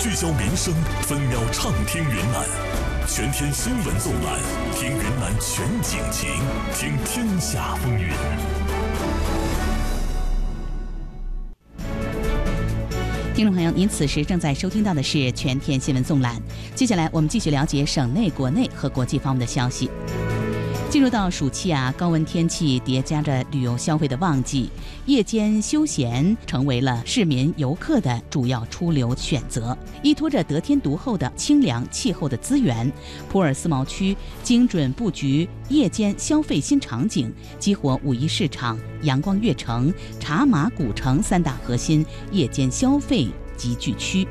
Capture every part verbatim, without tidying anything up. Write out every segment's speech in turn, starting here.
聚焦民生，分秒畅听云南。全天新闻纵览，听云南全景情，听天下风云。 听众朋友，您此时正在收听到的是全天新闻纵览。接下来我们继续了解省内、国内和国际方面的消息。进入到暑期啊，高温天气叠加着旅游消费的旺季，夜间休闲成为了市民游客的主要出游选择。依托着得天独厚的清凉气候的资源，普洱思茅区精准布局夜间消费新场景，激活五一市场、阳光悦城、茶马古城三大核心夜间消费集聚区。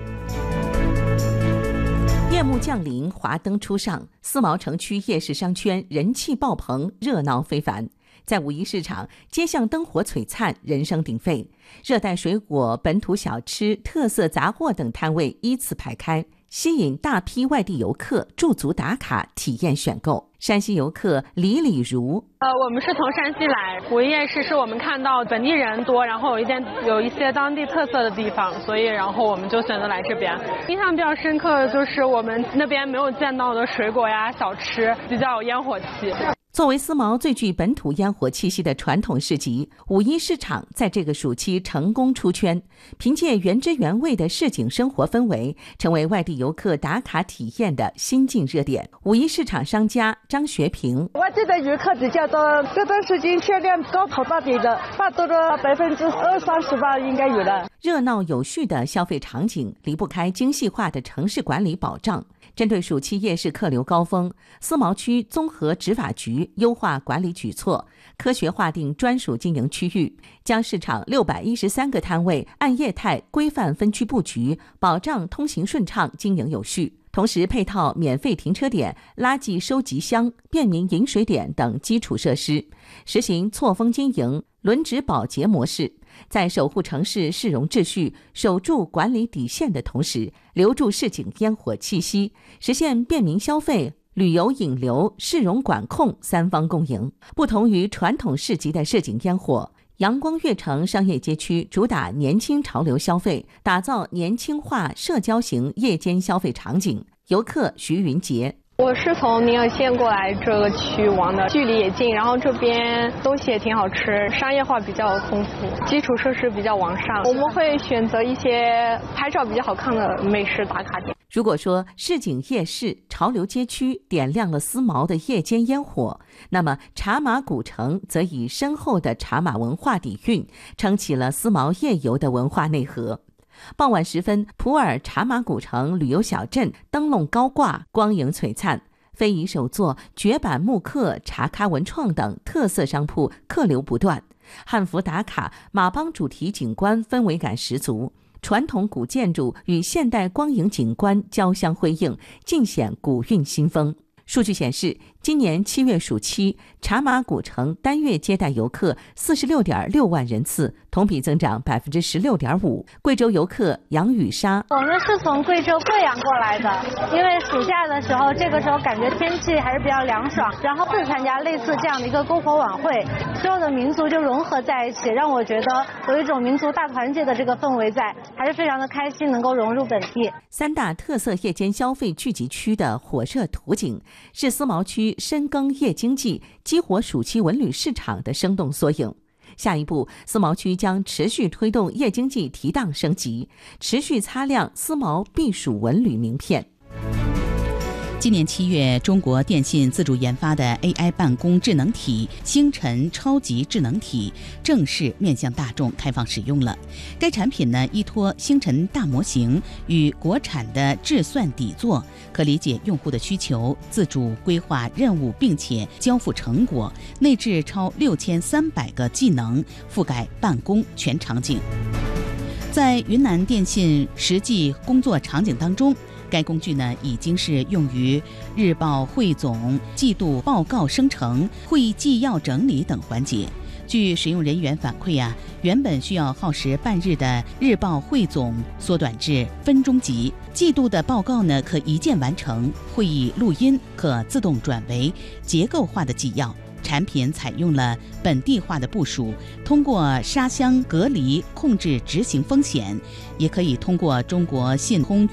夜幕降临，华灯初上，思茅城区夜市商圈人气爆棚，热闹非凡。在五一市场，街巷灯火璀璨，人声鼎沸，热带水果、本土小吃、特色杂货等摊位依次排开，吸引大批外地游客驻足打卡、体验选购。山西游客李李如， 呃，我们是从山西来，五一夜市是我们看到本地人多，然后有一点有一些当地特色的地方，所以然后我们就选择来这边。印象比较深刻的就是我们那边没有见到的水果呀、小吃，比较有烟火气。 作为思茅最具本土烟火气息的传统市集，五一市场在这个暑期成功出圈，凭借原汁原味的市井生活氛围，成为外地游客打卡体验的新晋热点。五一市场商家张学平， 外地的游客比较多，这段时间销量高跑大跌的，大多了百分之二三十吧，应该有了。 热闹有序的消费场景离不开精细化的城市管理保障。针对暑期夜市客流高峰，思茅区综合执法局优化管理举措，科学划定专属经营区域，将市场六百一十三个摊位按业态规范分区布局，保障通行顺畅、经营有序。同时配套免费停车点、垃圾收集箱、便民饮水点等基础设施，实行错峰经营、轮值保洁模式，在守护城市市容秩序、守住管理底线的同时，留住市井烟火气息，实现便民消费、旅游引流、市容管控三方共赢。不同于传统市集的市井烟火，阳光悦城商业街区主打年轻潮流消费，打造年轻化社交型夜间消费场景。游客徐云杰， 我是从宁洱县过来这个区玩的，距离也近，然后这边东西也挺好吃，商业化比较丰富，基础设施比较完善。我们会选择一些拍照比较好看的美食打卡点。 如果说市井夜市、潮流街区点亮了思茅的夜间烟火，那么茶马古城则以深厚的茶马文化底蕴，撑起了思茅夜游的文化内核。傍晚时分，普洱茶马古城旅游小镇灯笼高挂，光影璀璨，非遗手作、绝版木刻、茶咖文创等特色商铺客流不断，汉服打卡、马帮主题景观氛围感十足，传统古建筑与现代光影景观交相辉映，尽显古韵新风。数据显示，今年七月暑期，茶马古城单月接待游客四十六点六万人次，同比增长百分之十六点五。贵州游客杨雨莎， 我们是从贵州贵阳过来的，因为暑假的时候，这个时候感觉天气还是比较凉爽，然后是参加类似这样的一个篝火晚会，所有的民族就融合在一起，让我觉得有一种民族大团结的这个氛围在，还是非常的开心，能够融入本地。 三大特色夜间消费聚集区的火热图景，是思茅区深耕夜经济、激活暑期文旅市场的生动缩影。下一步，思茅区将持续推动夜经济提档升级，持续擦亮思茅避暑文旅名片。 今年七月，中国电信自主研发的 A I 办公智能体星辰超级智能体正式面向大众开放使用了。该产品呢，依托星辰大模型与国产的智算底座，可理解用户的需求，自主规划任务，并且交付成果。内置超六千三百个技能，覆盖办公全场景。在云南电信实际工作场景当中，该工具呢已经是用于日报汇总、季度报告生成、会议纪要整理等环节。据使用人员反馈啊，原本需要耗时半日的日报汇总缩短至分钟级，季度的报告呢可一键完成，会议录音可自动转为结构化的纪要。产品采用了本地化的部署，通过沙箱隔离控制执行风险，也可以通过中国信通